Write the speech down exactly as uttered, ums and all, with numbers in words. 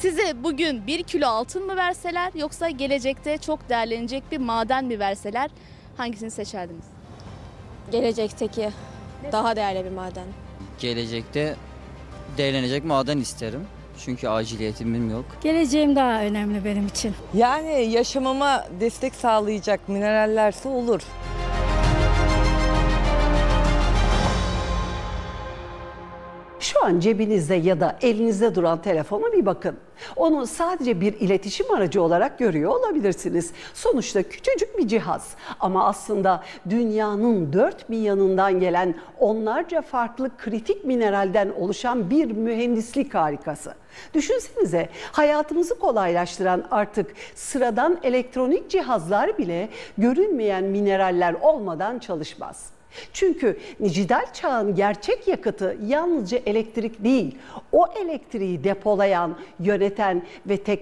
Size bugün bir kilo altın mı verseler yoksa gelecekte çok değerlenecek bir maden mi verseler hangisini seçerdiniz? Gelecekteki daha değerli bir maden. Gelecekte değerlenecek maden isterim. Çünkü aciliyetim yok. Geleceğim daha önemli benim için. Yani yaşamama destek sağlayacak minerallerse olur. Şu an cebinizde ya da elinizde duran telefona bir bakın. Onu sadece bir iletişim aracı olarak görüyor olabilirsiniz. Sonuçta küçücük bir cihaz ama aslında dünyanın dört bir yanından gelen onlarca farklı kritik mineralden oluşan bir mühendislik harikası. Düşünsenize, hayatımızı kolaylaştıran artık sıradan elektronik cihazlar bile görünmeyen mineraller olmadan çalışmaz. Çünkü dijital çağın gerçek yakıtı yalnızca elektrik değil, o elektriği depolayan, yöneten ve tek